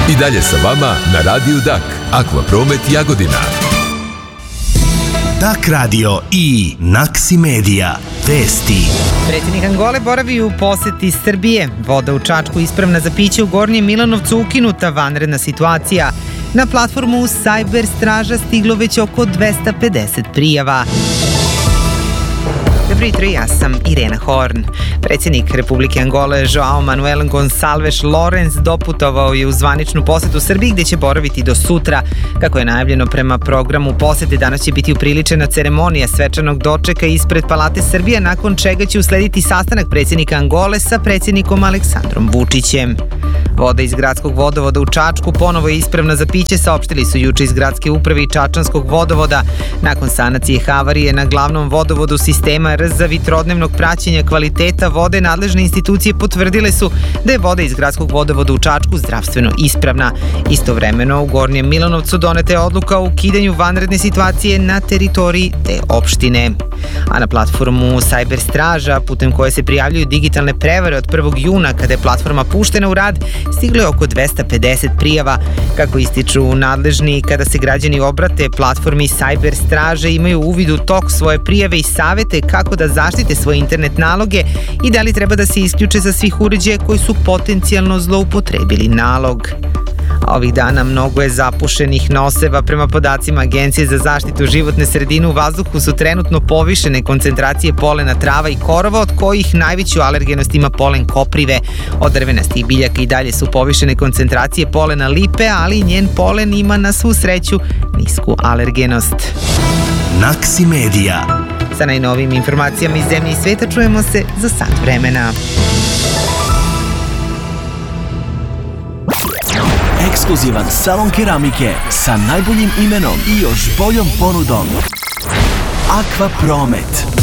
I dalje sa vama na Radiju Dak. Akvapromet Jagodina. Dak radio i Naksi Media. Vesti. Predsjednik Angole boravi u poseti Srbije. Voda u Čačku ispravna za piće, u Gornjem Milanovcu ukinuta vanredna situacija. Na platformu Cyber Straža stiglo već oko 250 prijava. Dobro jutro, ja sam Irena Horn. Predsjednik Republike Angole Joao Manuel Gonçalves Lorenz doputovao je u zvaničnu posetu Srbiji gdje će boraviti do sutra. Kako je najavljeno prema programu posete, danas će biti upriličena ceremonija svečanog dočeka ispred Palate Srbije, nakon čega će uslediti sastanak predsjednika Angole sa predsjednikom Aleksandrom Vučićem. Voda iz gradskog vodovoda u Čačku ponovo je ispravna za piće, saopštili su juče iz gradske uprave i Čačanskog vodovoda. Nakon sanacije havarije na glavnom vodovodu sistema RZ za vitrodnevnog praćenja kvaliteta vode, nadležne institucije potvrdile su da je voda iz gradskog vodovoda u Čačku zdravstveno ispravna. Istovremeno u Gornjem Milanovcu doneta je odluka o ukidanju vanredne situacije na teritoriji te opštine. A na platformu Cyber Straža, putem koje se prijavljuju digitalne prevare od 1. juna, kada je platforma puštena u rad, stiglo je oko 250 prijava. Kako ističu nadležni, kada se građani obrate platformi Cyber Straže, imaju uvid u tok svoje prijave i savete kako da zaštite svoje internet naloge i da li treba da se isključe sa svih uređaja koji su potencijalno zloupotrebili nalog. A ovih dana mnogo je zapušenih noseva. Prema podacima Agencije za zaštitu životne sredine, u vazduhu su trenutno povišene koncentracije polena trava i korova, od kojih najveću alergenost ima polen koprive. Od drvenastih biljaka i dalje su povišene koncentracije polena lipe, ali njen polen ima na svu sreću nisku alergenost. Naksi Media. Sa najnovijim informacijama iz zemlje i sveta čujemo se za sat vremena. Ekskluzivan salon keramike sa najboljim imenom i još boljom ponudom. Akvapromet.